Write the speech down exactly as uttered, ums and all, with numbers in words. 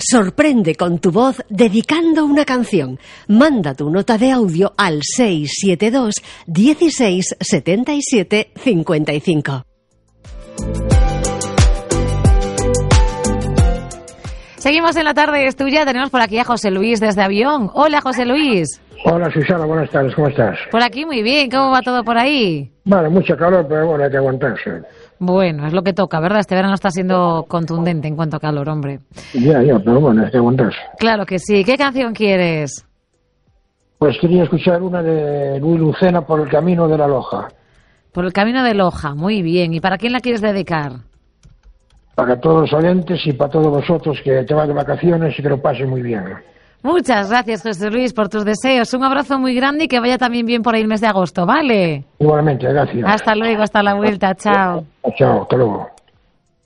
Sorprende con tu voz dedicando una canción. Manda tu nota de audio al seis siete dos, dieciséis, setenta y siete, cincuenta y cinco. Seguimos en la tarde, es tuya. Tenemos por aquí a José Luis desde Avión. Hola, José Luis. Hola, Susana, buenas tardes, ¿cómo estás? Por aquí muy bien, ¿cómo va todo por ahí? Vale, mucho calor, pero bueno, hay que aguantarse. Bueno, es lo que toca, ¿verdad? Este verano está siendo contundente en cuanto a calor, hombre. Ya, ya, pero bueno, hay que aguantarse. Claro que sí. ¿Qué canción quieres? Pues quería escuchar una de Luis Lucena, Por el camino de la Loja. Por el camino de Loja, muy bien. ¿Y para quién la quieres dedicar? Para todos los oyentes y para todos vosotros que te van de vacaciones y que lo pasen muy bien. Muchas gracias, José Luis, por tus deseos. Un abrazo muy grande y que vaya también bien por ahí el mes de agosto, ¿vale? Igualmente, gracias. Hasta luego, hasta la vuelta, chao. Chao, hasta luego.